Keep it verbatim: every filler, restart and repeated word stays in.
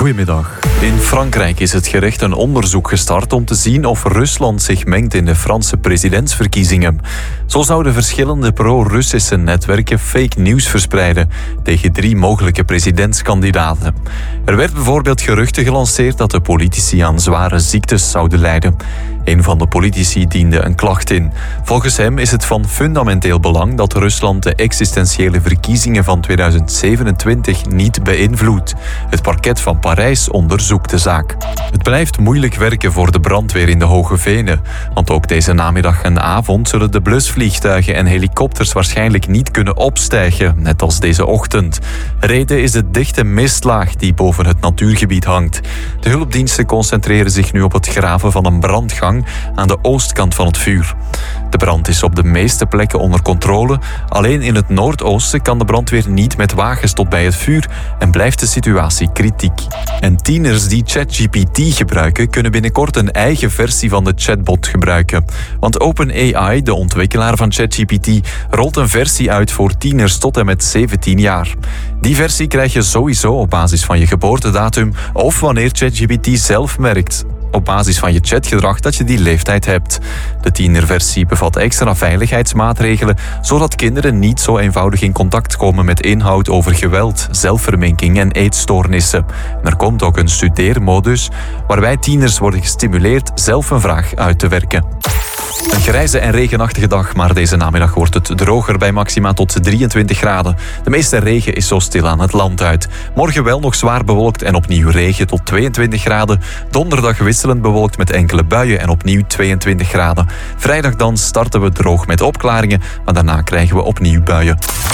Goedemiddag. In Frankrijk is het gerecht een onderzoek gestart om te zien of Rusland zich mengt in de Franse presidentsverkiezingen. Zo zouden verschillende pro-Russische netwerken fake news verspreiden tegen drie mogelijke presidentskandidaten. Er werd bijvoorbeeld geruchten gelanceerd dat de politici aan zware ziektes zouden lijden. Een van de politici diende een klacht in. Volgens hem is het van fundamenteel belang dat Rusland de existentiële verkiezingen van tweeduizend zevenentwintig niet beïnvloedt. Het parket van Parijs onderzoekt de zaak. Het blijft moeilijk werken voor de brandweer in de Hoge Venen, want ook deze namiddag en avond zullen de blusvliegtuigen en helikopters waarschijnlijk niet kunnen opstijgen, net als deze ochtend. Reden is de dichte mistlaag die boven het natuurgebied hangt. De hulpdiensten concentreren zich nu op het graven van een brandgang aan de oostkant van het vuur. De brand is op de meeste plekken onder controle. Alleen in het noordoosten kan de brandweer niet met wagens tot bij het vuur en blijft de situatie kritiek. En tieners die ChatGPT gebruiken, kunnen binnenkort een eigen versie van de chatbot gebruiken. Want OpenAI, de ontwikkelaar van ChatGPT, rolt een versie uit voor tieners tot en met zeventien jaar. Die versie krijg je sowieso op basis van je geboortedatum of wanneer ChatGPT zelf merkt op basis van je chatgedrag dat je die leeftijd hebt. De tienerversie bevat extra veiligheidsmaatregelen, zodat kinderen niet zo eenvoudig in contact komen met inhoud over geweld, zelfverminking en eetstoornissen. En er komt ook een studeermodus, waarbij tieners worden gestimuleerd zelf een vraag uit te werken. Een grijze en regenachtige dag, maar deze namiddag wordt het droger bij maxima tot drieëntwintig graden. De meeste regen is zo stil aan het land uit. Morgen wel nog zwaar bewolkt en opnieuw regen tot tweeëntwintig graden. Donderdag wisselend bewolkt met enkele buien en opnieuw tweeëntwintig graden. Vrijdag dan starten we droog met opklaringen, maar daarna krijgen we opnieuw buien.